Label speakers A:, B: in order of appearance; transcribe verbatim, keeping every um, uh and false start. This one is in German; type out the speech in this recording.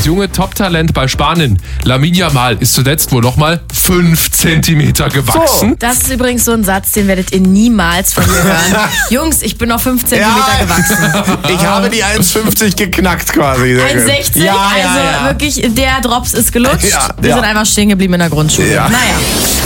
A: junge Top-Talent bei Spanien, Lamine Yamal, ist zuletzt wohl nochmal fünf Zentimeter gewachsen.
B: So. Das ist übrigens so ein Satz, den werdet ihr niemals von mir hören. Jungs, ich bin noch fünf Zentimeter
C: Ja.
B: gewachsen.
C: Ich habe die eins fünfzig geknackt quasi. Sehr
B: eins
C: gut.
B: sechzig,
C: Ja,
B: also
C: ja, ja.
B: wirklich, der Drops ist gelutscht.
C: Ja,
B: Wir
C: ja.
B: sind einfach stehen geblieben in der Grundschule.
C: Ja.
B: Naja.